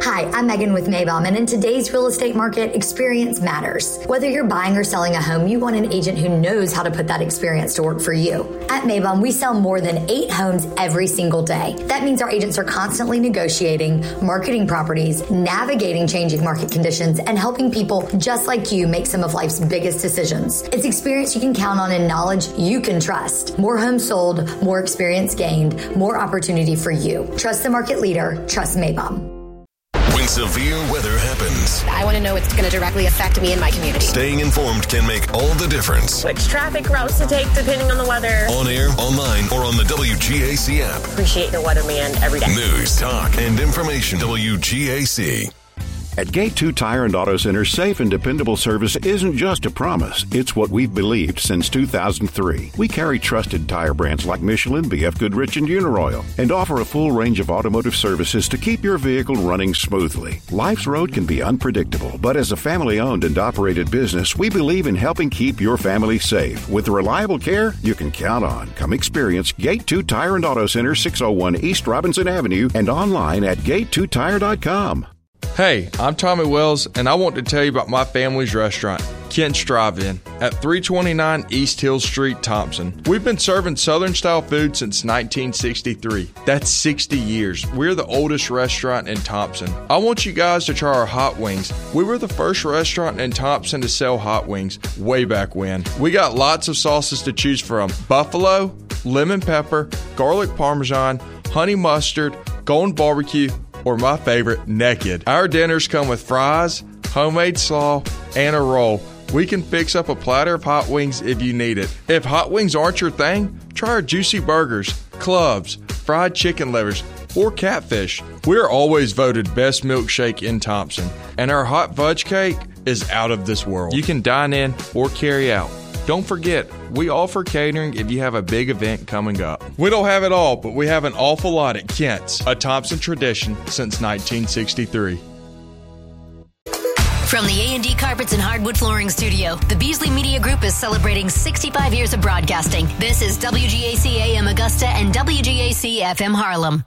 Hi, I'm Megan with Maybaum, and in today's real estate market, experience matters. Whether you're buying or selling a home, you want an agent who knows how to put that experience to work for you. At Maybaum, we sell more than 8 homes every single day. That means our agents are constantly negotiating, marketing properties, navigating changing market conditions, and helping people just like you make some of life's biggest decisions. It's experience you can count on and knowledge you can trust. More homes sold, more experience gained, more opportunity for you. Trust the market leader. Trust Maybaum. When severe weather happens, I want to know it's going to directly affect me and my community. Staying informed can make all the difference. Which traffic routes to take depending on the weather. On air, online, or on the WGAC app. Appreciate the weatherman every day. News, talk, and information. WGAC. At Gate 2 Tire and Auto Center, safe and dependable service isn't just a promise. It's what we've believed since 2003. We carry trusted tire brands like Michelin, BF Goodrich, and Uniroyal, and offer a full range of automotive services to keep your vehicle running smoothly. Life's road can be unpredictable, but as a family-owned and operated business, we believe in helping keep your family safe with the reliable care you can count on. Come experience Gate 2 Tire and Auto Center, 601 East Robinson Avenue, and online at gate2tire.com. Hey, I'm Tommy Wells, and I want to tell you about my family's restaurant, Kent's Drive-In, at 329 East Hill Street, Thompson. We've been serving Southern-style food since 1963. That's 60 years. We're the oldest restaurant in Thompson. I want you guys to try our hot wings. We were the first restaurant in Thompson to sell hot wings way back when. We got lots of sauces to choose from: buffalo, lemon pepper, garlic parmesan, honey mustard, golden barbecue, or my favorite, naked. Our dinners come with fries, homemade slaw, and a roll. We can fix up a platter of hot wings if you need it. If hot wings aren't your thing, try our juicy burgers, clubs, fried chicken livers, or catfish. We're always voted best milkshake in Thompson, and our hot fudge cake is out of this world. You can dine in or carry out. Don't forget, we offer catering if you have a big event coming up. We don't have it all, but we have an awful lot at Kent's, a Thompson tradition since 1963. From the A&D Carpets and Hardwood Flooring Studio, the Beasley Media Group is celebrating 65 years of broadcasting. This is WGAC AM Augusta and WGAC FM Harlem.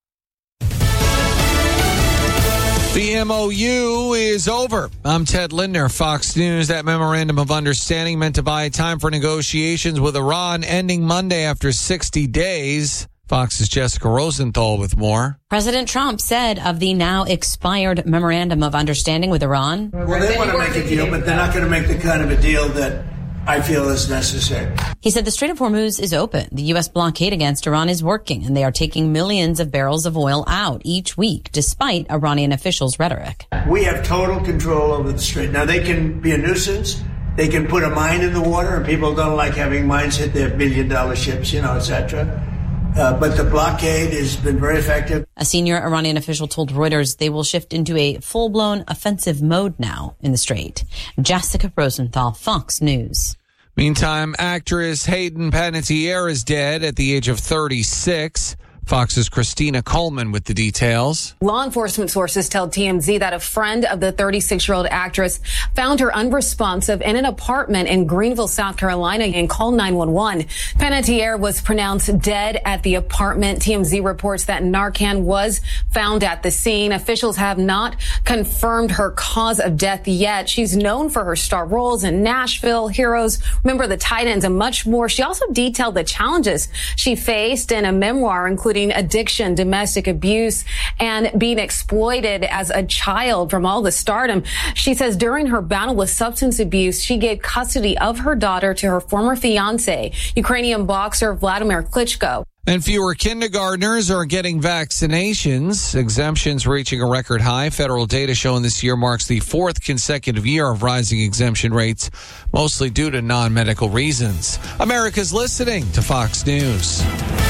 The MOU is over. I'm Ted Lindner, Fox News. That memorandum of understanding meant to buy time for negotiations with Iran ending Monday after 60 days. Fox's Jessica Rosenthal with more. President Trump said of the now expired memorandum of understanding with Iran. Well, they want to make a deal, but they're not going to make the kind of a deal that I feel is necessary. He said the Strait of Hormuz is open. The U.S. blockade against Iran is working, and they are taking millions of barrels of oil out each week, despite Iranian officials' rhetoric. We have total control over the strait. Now, they can be a nuisance. They can put a mine in the water, and people don't like having mines hit their billion-dollar ships, etc. But the blockade has been very effective. A senior Iranian official told Reuters they will shift into a full-blown offensive mode now in the Strait. Jessica Rosenthal, Fox News. Meantime, actress Hayden Panettiere is dead at the age of 36. Fox's Christina Coleman with the details. Law enforcement sources tell TMZ that a friend of the 36-year-old actress found her unresponsive in an apartment in Greenville, South Carolina, and called 911. Panettiere was pronounced dead at the apartment. TMZ reports that Narcan was found at the scene. Officials have not confirmed her cause of death yet. She's known for her star roles in Nashville, Heroes, Remember the Titans, and much more. She also detailed the challenges she faced in a memoir, including addiction, domestic abuse, and being exploited as a child from all the stardom. She says during her battle with substance abuse, she gave custody of her daughter to her former fiance, Ukrainian boxer Vladimir Klitschko. And fewer kindergartners are getting vaccinations. Exemptions reaching a record high. Federal data showing this year marks the 4th consecutive year of rising exemption rates, mostly due to non-medical reasons. America's listening to Fox News.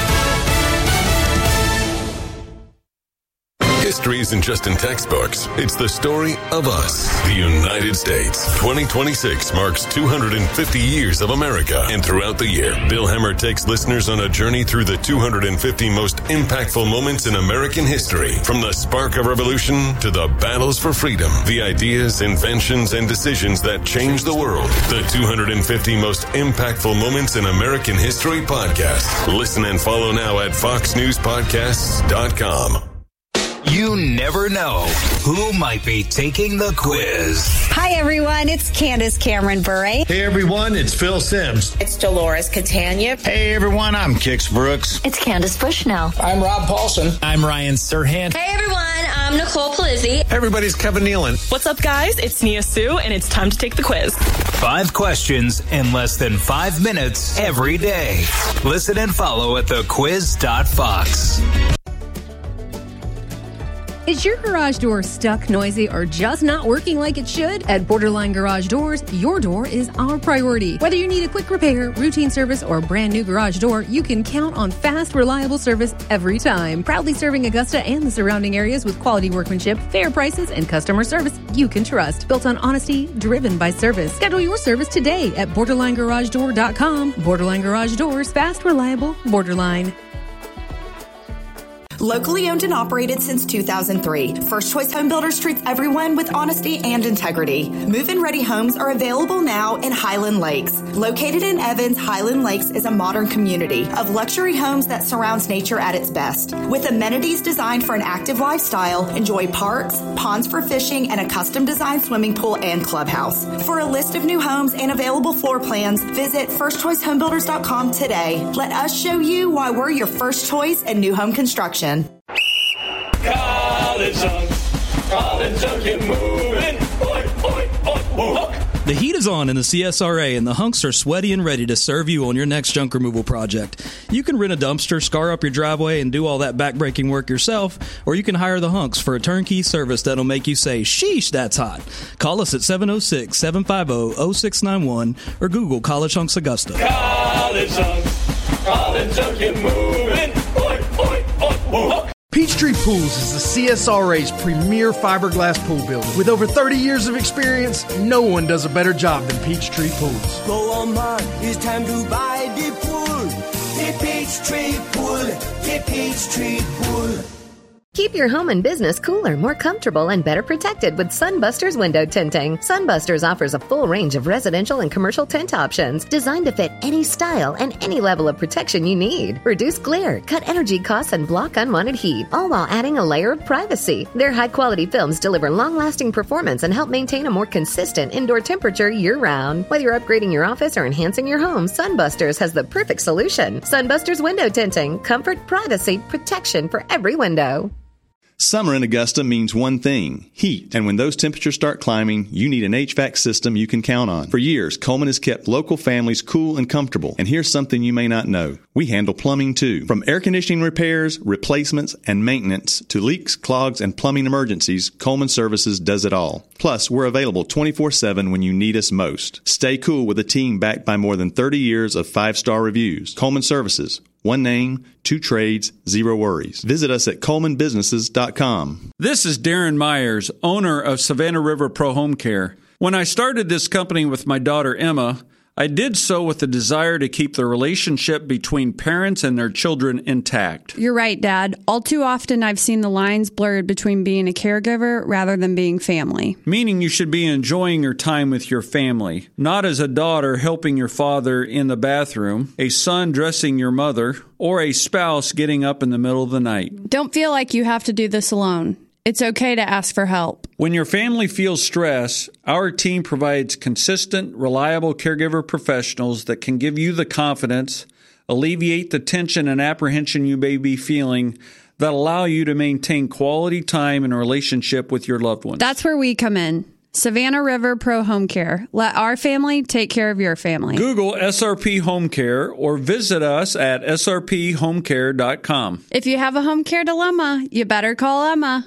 History isn't just in textbooks. It's the story of us, the United States. 2026 marks 250 years of America. And throughout the year, Bill Hemmer takes listeners on a journey through the 250 most impactful moments in American history. From the spark of revolution to the battles for freedom, the ideas, inventions, and decisions that changed the world. The 250 most impactful moments in American history podcast. Listen and follow now at foxnewspodcasts.com. You never know who might be taking the quiz. Hi, everyone. It's Candace Cameron Bure. Hey, everyone. It's Phil Sims. It's Dolores Catania. Hey, everyone. I'm Kix Brooks. It's Candace Bushnell. I'm Rob Paulson. I'm Ryan Serhant. Hey, everyone. I'm Nicole Palizzi. Hey, everybody. It's Kevin Nealon. What's up, guys? It's Nia Sue, and it's time to take the quiz. 5 questions in less than 5 minutes every day. Listen and follow at thequiz.fox. Is your garage door stuck, noisy, or just not working like it should? At Borderline Garage Doors, your door is our priority. Whether you need a quick repair, routine service, or a brand new garage door, you can count on fast, reliable service every time. Proudly serving Augusta and the surrounding areas with quality workmanship, fair prices, and customer service you can trust. Built on honesty, driven by service. Schedule your service today at BorderlineGarageDoor.com. Borderline Garage Doors, fast, reliable, Borderline. Locally owned and operated since 2003, First Choice Home Builders treats everyone with honesty and integrity. Move-in ready homes are available now in Highland Lakes. Located in Evans, Highland Lakes is a modern community of luxury homes that surrounds nature at its best. With amenities designed for an active lifestyle, enjoy parks, ponds for fishing, and a custom-designed swimming pool and clubhouse. For a list of new homes and available floor plans, visit firstchoicehomebuilders.com today. Let us show you why we're your first choice in new home construction. College Hunk, get moving. Oi, oi, oi, oi. The heat is on in the CSRA, and the Hunks are sweaty and ready to serve you on your next junk removal project. You can rent a dumpster, scar up your driveway, and do all that backbreaking work yourself, or you can hire the Hunks for a turnkey service that'll make you say, sheesh, that's hot. Call us at 706-750-0691 or Google College Hunks Augusta. College Hunk, get moving. Oi, oi, oi, oi. Peachtree Pools is the CSRA's premier fiberglass pool builder. With over 30 years of experience, no one does a better job than Peachtree Pools. Go on, man, it's time to buy the pool. The Peachtree Pool, the Peachtree Pool. Keep your home and business cooler, more comfortable, and better protected with Sunbusters window tinting. Sunbusters offers a full range of residential and commercial tint options designed to fit any style and any level of protection you need. Reduce glare, cut energy costs, and block unwanted heat, all while adding a layer of privacy. Their high-quality films deliver long-lasting performance and help maintain a more consistent indoor temperature year-round. Whether you're upgrading your office or enhancing your home, Sunbusters has the perfect solution. Sunbusters window tinting. Comfort, privacy, protection for every window. Summer in Augusta means one thing, heat. And when those temperatures start climbing, you need an HVAC system you can count on. For years, Coleman has kept local families cool and comfortable. And here's something you may not know. We handle plumbing too. From air conditioning repairs, replacements, and maintenance to leaks, clogs, and plumbing emergencies, Coleman Services does it all. Plus, we're available 24/7 when you need us most. Stay cool with a team backed by more than 30 years of 5-star reviews. Coleman Services. One name, 2 trades, 0 worries. Visit us at ColemanBusinesses.com. This is Darren Myers, owner of Savannah River Pro Home Care. When I started this company with my daughter Emma, I did so with the desire to keep the relationship between parents and their children intact. You're right, Dad. All too often I've seen the lines blurred between being a caregiver rather than being family. Meaning you should be enjoying your time with your family, not as a daughter helping your father in the bathroom, a son dressing your mother, or a spouse getting up in the middle of the night. Don't feel like you have to do this alone. It's okay to ask for help. When your family feels stress, our team provides consistent, reliable caregiver professionals that can give you the confidence, alleviate the tension and apprehension you may be feeling, that allow you to maintain quality time and relationship with your loved ones. That's where we come in. Savannah River Pro Home Care. Let our family take care of your family. Google SRP Home Care or visit us at srphomecare.com. If you have a home care dilemma, you better call Emma.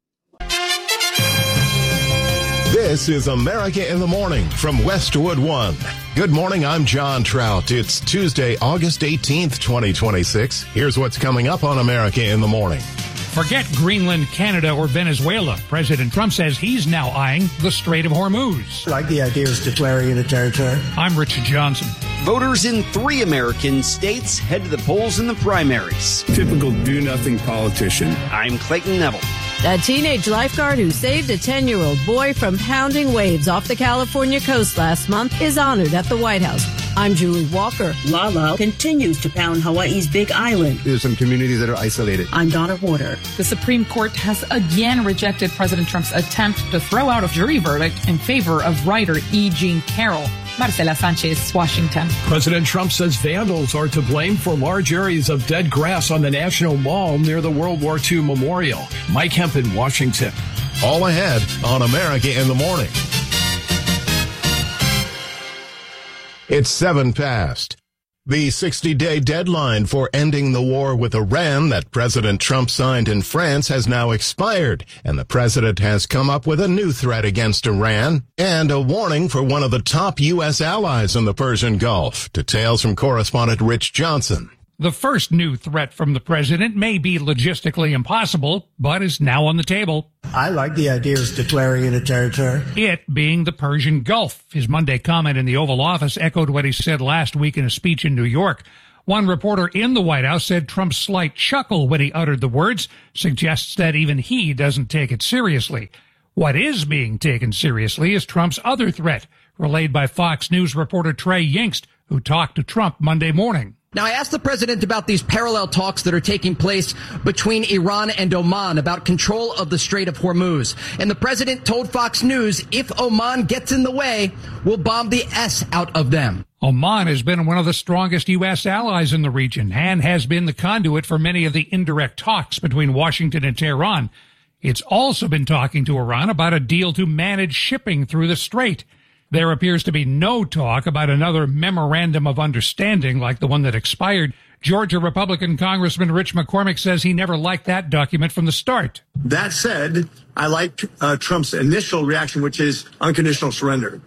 This is America in the Morning from Westwood One. Good morning, I'm John Trout. It's Tuesday, August 18th, 2026. Here's what's coming up on America in the Morning. Forget Greenland, Canada, or Venezuela. President Trump says he's now eyeing the Strait of Hormuz. I like the idea of declaring it a territory. I'm Richard Johnson. Voters in 3 American states head to the polls in the primaries. Typical do-nothing politician. I'm Clayton Neville. A teenage lifeguard who saved a 10-year-old boy from pounding waves off the California coast last month is honored at the White House. I'm Julie Walker. Lala continues to pound Hawaii's Big Island. There's some communities that are isolated. I'm Donna Warder. The Supreme Court has again rejected President Trump's attempt to throw out a jury verdict in favor of writer E. Jean Carroll. Marcela Sanchez, Washington. President Trump says vandals are to blame for large areas of dead grass on the National Mall near the World War II Memorial. Mike Hemp in Washington. All ahead on America in the Morning. It's 7 past. The 60-day deadline for ending the war with Iran that President Trump signed in France has now expired, and the president has come up with a new threat against Iran and a warning for one of the top U.S. allies in the Persian Gulf. Details from correspondent Rich Johnson. The first new threat from the president may be logistically impossible, but is now on the table. I like the idea of declaring it a territory. It being the Persian Gulf. His Monday comment in the Oval Office echoed what he said last week in a speech in New York. One reporter in the White House said Trump's slight chuckle when he uttered the words suggests that even he doesn't take it seriously. What is being taken seriously is Trump's other threat, relayed by Fox News reporter Trey Yingst, who talked to Trump Monday morning. Now, I asked the president about these parallel talks that are taking place between Iran and Oman about control of the Strait of Hormuz. And the president told Fox News if Oman gets in the way, we'll bomb the S out of them. Oman has been one of the strongest U.S. allies in the region and has been the conduit for many of the indirect talks between Washington and Tehran. It's also been talking to Iran about a deal to manage shipping through the strait. There appears to be no talk about another memorandum of understanding like the one that expired. Georgia Republican Congressman Rich McCormick says he never liked that document from the start. That said, I like Trump's initial reaction, which is unconditional surrender.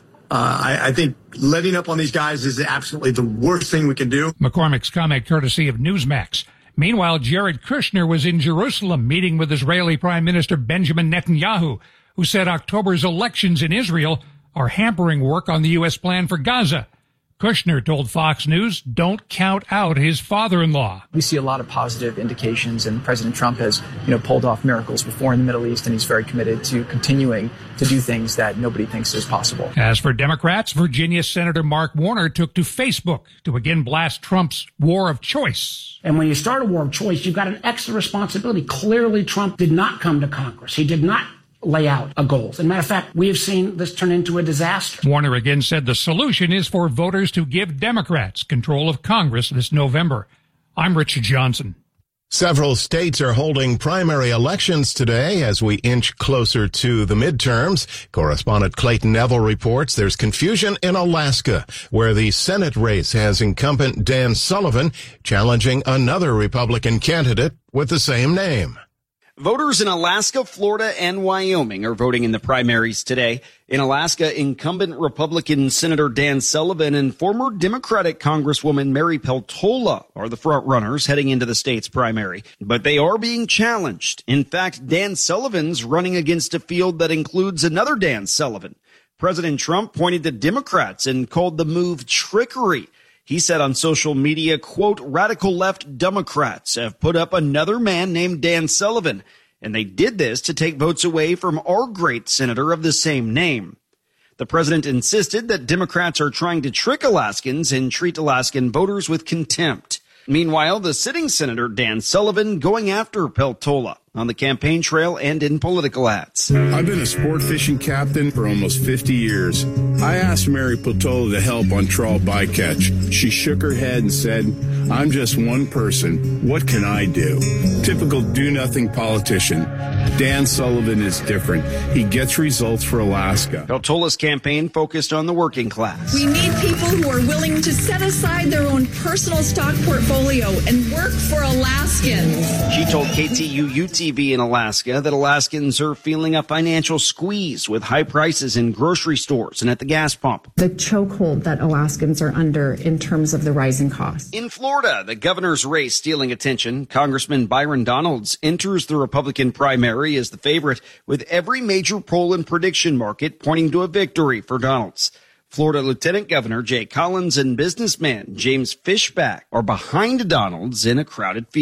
I think letting up on these guys is absolutely the worst thing we can do. McCormick's comment courtesy of Newsmax. Meanwhile, Jared Kushner was in Jerusalem meeting with Israeli Prime Minister Benjamin Netanyahu, who said October's elections in Israel are hampering work on the U.S. plan for Gaza. Kushner told Fox News, don't count out his father-in-law. We see a lot of positive indications, and President Trump has, pulled off miracles before in the Middle East, and he's very committed to continuing to do things that nobody thinks is possible. As for Democrats, Virginia Senator Mark Warner took to Facebook to again blast Trump's war of choice. And when you start a war of choice, you've got an extra responsibility. Clearly, Trump did not come to Congress. He did not lay out a goal. As a matter of fact, we have seen this turn into a disaster. Warner again said the solution is for voters to give Democrats control of Congress this November. I'm Richard Johnson. Several states are holding primary elections today as we inch closer to the midterms. Correspondent Clayton Neville reports there's confusion in Alaska, where the Senate race has incumbent Dan Sullivan challenging another Republican candidate with the same name. Voters in Alaska, Florida, and Wyoming are voting in the primaries today. In Alaska, incumbent Republican Senator Dan Sullivan and former Democratic Congresswoman Mary Peltola are the front runners heading into the state's primary. But they are being challenged. In fact, Dan Sullivan's running against a field that includes another Dan Sullivan. President Trump pointed to Democrats and called the move trickery. He said on social media, quote, radical left Democrats have put up another man named Dan Sullivan, and they did this to take votes away from our great senator of the same name. The president insisted that Democrats are trying to trick Alaskans and treat Alaskan voters with contempt. Meanwhile, the sitting senator, Dan Sullivan, going after Peltola on the campaign trail and in political ads. I've been a sport fishing captain for almost 50 years. I asked Mary Peltola to help on trawl bycatch. She shook her head and said, I'm just one person. What can I do? Typical do-nothing politician. Dan Sullivan is different. He gets results for Alaska. Peltola's campaign focused on the working class. We need people who are willing to set aside their own personal stock portfolio and work for Alaskans. She told KTUU-TV in Alaska that Alaskans are feeling a financial squeeze with high prices in grocery stores and at the gas pump. The chokehold that Alaskans are under in terms of the rising costs. In Florida, the governor's race stealing attention. Congressman Byron Donalds enters the Republican primary as the favorite, with every major poll and prediction market pointing to a victory for Donalds. Florida Lieutenant Governor Jay Collins and businessman James Fishback are behind Donalds in a crowded field.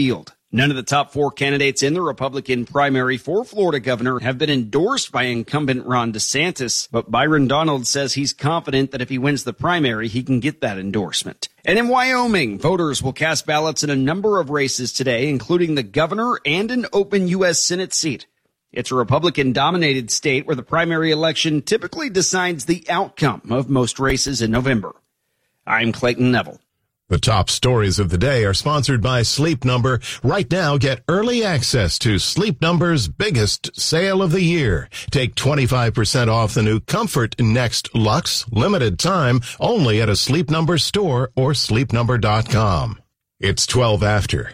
None of the top 4 candidates in the Republican primary for Florida governor have been endorsed by incumbent Ron DeSantis, but Byron Donald says he's confident that if he wins the primary, he can get that endorsement. And in Wyoming, voters will cast ballots in a number of races today, including the governor and an open U.S. Senate seat. It's a Republican-dominated state where the primary election typically decides the outcome of most races in November. I'm Clayton Neville. The top stories of the day are sponsored by Sleep Number. Right now, get early access to Sleep Number's biggest sale of the year. Take 25% off the new Comfort Next Luxe, limited time, only at a Sleep Number store or sleepnumber.com. It's 12 after.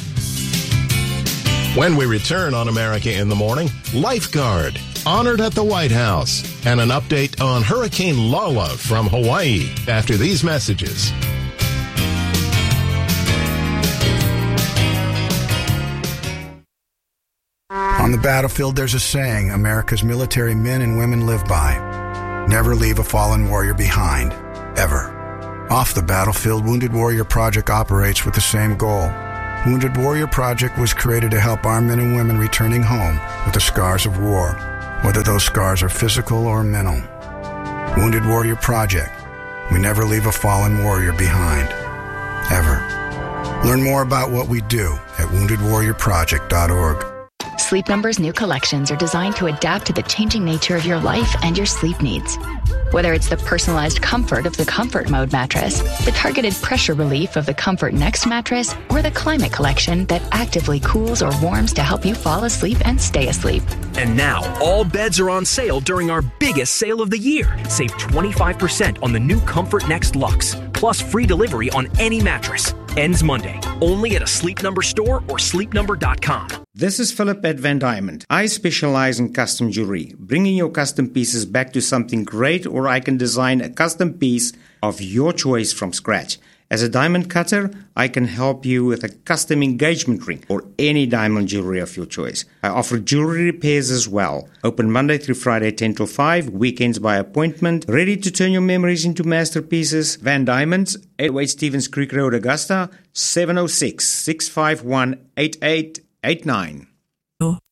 When we return on America in the Morning, lifeguard honored at the White House, and an update on Hurricane Lala from Hawaii after these messages. On the battlefield, there's a saying America's military men and women live by. Never leave a fallen warrior behind, ever. Off the battlefield, Wounded Warrior Project operates with the same goal. Wounded Warrior Project was created to help our men and women returning home with the scars of war, whether those scars are physical or mental. Wounded Warrior Project. We never leave a fallen warrior behind, ever. Learn more about what we do at woundedwarriorproject.org. Sleep Number's new collections are designed to adapt to the changing nature of your life and your sleep needs. Whether it's the personalized comfort of the Comfort Mode mattress, the targeted pressure relief of the Comfort Next mattress, or the Climate Collection that actively cools or warms to help you fall asleep and stay asleep. And now, all beds are on sale during our biggest sale of the year. Save 25% on the new Comfort Next Luxe, plus free delivery on any mattress. Ends Monday, only at a Sleep Number store or sleepnumber.com. This is Philip at Van Diamond. I specialize in custom jewelry, bringing your custom pieces back to something great, or I can design a custom piece of your choice from scratch. As a diamond cutter, I can help you with a custom engagement ring or any diamond jewelry of your choice. I offer jewelry repairs as well. Open Monday through Friday 10 till 5, weekends by appointment. Ready to turn your memories into masterpieces? Van Diamonds, 808 Stevens Creek Road, Augusta, 706-651-8889.